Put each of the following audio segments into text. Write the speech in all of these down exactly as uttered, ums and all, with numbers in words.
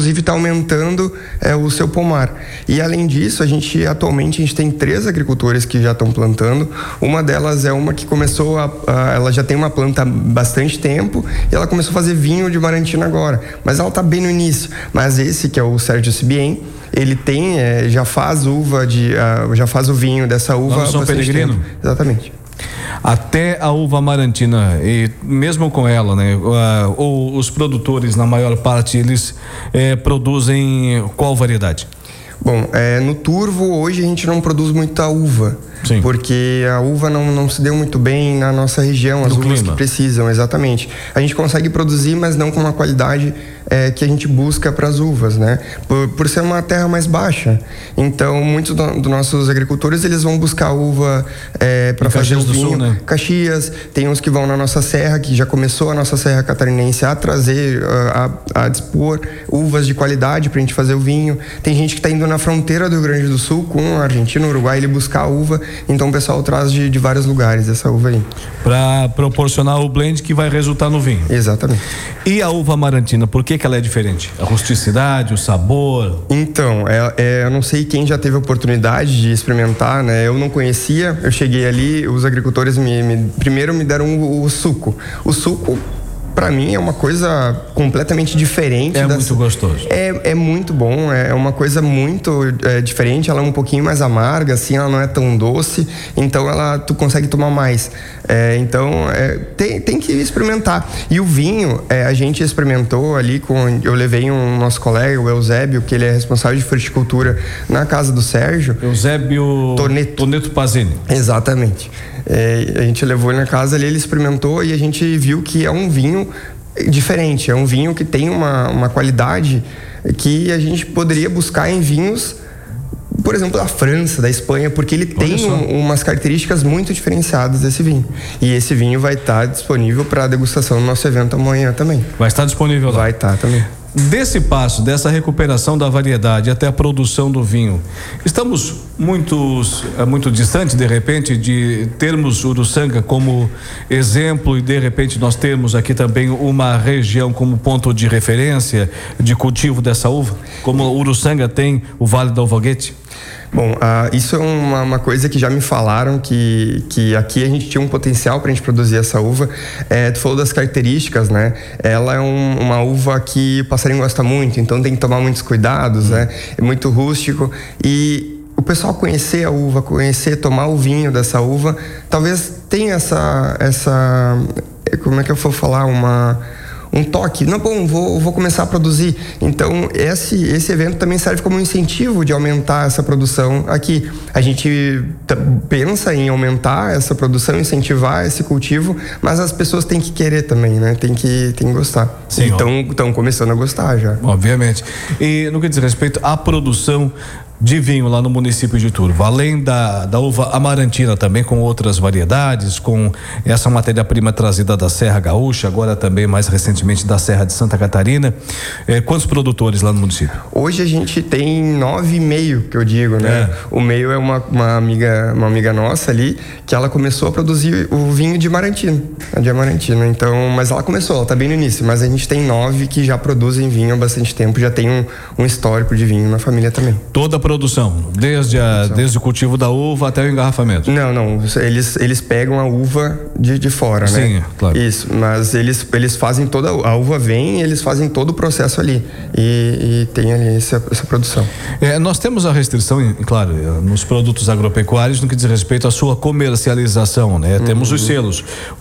inclusive está aumentando é, o seu pomar. E além disso, a gente atualmente a gente tem três agricultores que já estão plantando. Uma delas é uma que começou a, a ela já tem uma planta há bastante tempo e ela começou a fazer vinho de Marantina agora, mas ela está bem no início. Mas esse que é o Sérgio Sibien, ele tem é, já faz uva de uh, já faz o vinho dessa uva. Não, São Pellegrino. Tempo. Exatamente. Até a uva Amarantina, e mesmo com ela, né? Uh, os produtores, na maior parte, eles eh, produzem qual variedade? Bom, é, no Turvo hoje a gente não produz muita uva. Sim. Porque a uva não, não se deu muito bem na nossa região, as no uvas clima. que precisam, exatamente. A gente consegue produzir, mas não com uma qualidade é, que a gente busca para as uvas, né? Por, por ser uma terra mais baixa. Então, muitos dos do nossos agricultores, eles vão buscar uva é, para fazer o vinho. Sul, né? Caxias, tem uns que vão na nossa serra, que já começou a nossa serra catarinense a trazer, a, a, a dispor uvas de qualidade para a gente fazer o vinho. Tem gente que está indo na fronteira do Rio Grande do Sul com a Argentina, o Uruguai, ele buscar a uva. Então o pessoal traz de, de vários lugares essa uva aí. Para proporcionar o blend que vai resultar no vinho. Exatamente. E a uva Amarantina, por que que ela é diferente? A rusticidade, o sabor? Então, é, é, eu não sei quem já teve a oportunidade de experimentar, né? Eu não conhecia, eu cheguei ali, os agricultores me, me primeiro me deram o, o suco. O suco, para mim, é uma coisa completamente diferente. É das... muito gostoso. É, é muito bom, é uma coisa muito é, diferente. Ela é um pouquinho mais amarga, assim, ela não é tão doce, então ela, tu consegue tomar mais. É, então, é, tem, tem que experimentar. E o vinho, é, a gente experimentou ali com... Eu levei um nosso colega, o Eusébio, que ele é responsável de fruticultura na casa do Sérgio. Eusébio Toneto, Toneto Pazini. Exatamente. É, a gente levou ele na casa ali, ele experimentou e a gente viu que é um vinho diferente, é um vinho que tem uma, uma qualidade que a gente poderia buscar em vinhos, por exemplo, da França, da Espanha, porque ele Olha tem um, umas características muito diferenciadas desse vinho. E esse vinho vai estar disponível para degustação no nosso evento amanhã também. Vai estar disponível lá? Vai estar também. Desse passo, dessa recuperação da variedade até a produção do vinho, estamos muitos, muito distantes, de repente, de termos Uruçanga como exemplo e, de repente, nós termos aqui também uma região como ponto de referência de cultivo dessa uva, como Uruçanga tem o Vale do Alfaguete? Bom, uh, isso é uma, uma coisa que já me falaram, que, que aqui a gente tinha um potencial para a gente produzir essa uva. É, tu falou das características, né? Ela é um, uma uva que o passarinho gosta muito, então tem que tomar muitos cuidados, né? É muito rústico. E o pessoal conhecer a uva, conhecer, tomar o vinho dessa uva, talvez tenha essa, essa como é que eu vou falar, uma... um toque, não, bom, vou, vou começar a produzir. Então, esse, esse evento também serve como um incentivo de aumentar essa produção aqui. A gente t- pensa em aumentar essa produção, incentivar esse cultivo, mas as pessoas têm que querer também, né? Tem que, tem que gostar. Sim, então, estão começando a gostar já. Obviamente. E no que diz respeito à produção de vinho lá no município de Turvo, além da, da uva Amarantina, também com outras variedades, com essa matéria-prima trazida da Serra Gaúcha, agora também mais recentemente da Serra de Santa Catarina, eh, quantos produtores lá no município? Hoje a gente tem nove e meio, que eu digo, né? É. O meio é uma, uma amiga uma amiga nossa ali, que ela começou a produzir o vinho de Amarantina, a de Amarantina, então, mas ela começou, ela tá bem no início, mas a gente tem nove que já produzem vinho há bastante tempo, já tem um, um histórico de vinho na família também. Toda a produção, desde, a, produção. desde o cultivo da uva até o engarrafamento? Não, não, eles, eles pegam a uva de, de fora, Sim, né? Sim, claro. Isso, mas eles, eles fazem toda, a uva vem e eles fazem todo o processo ali e, e tem ali essa, essa produção. É, nós temos a restrição, claro, nos produtos agropecuários no que diz respeito à sua comercialização, né? Uhum. Temos os selos,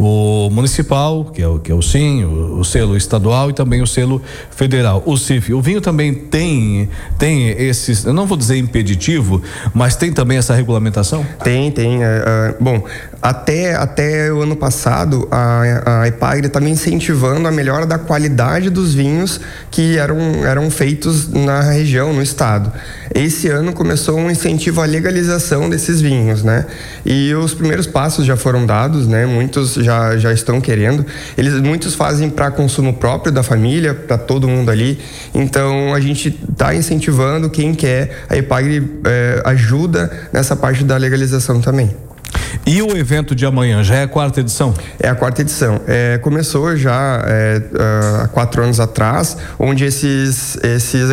o municipal, que é o, que é o SIM, o, o selo estadual e também o selo federal, o C I F. O vinho também tem, tem esses, eu não vou dizer impeditivo, mas tem também essa regulamentação? Tem, tem. Uh, uh, bom, até, até o ano passado, a, a EPAGRE está me incentivando a melhora da qualidade dos vinhos que eram, eram feitos na região, no estado. Esse ano começou um incentivo à legalização desses vinhos, né? E os primeiros passos já foram dados, né? Muitos já, já estão querendo. Eles, muitos fazem para consumo próprio da família, para todo mundo ali. Então, a gente está incentivando quem quer. A EPAGRE eh, ajuda nessa parte da legalização também. E o evento de amanhã, já é a quarta edição? É a quarta edição. É, começou já é, há quatro anos atrás, onde esses, esses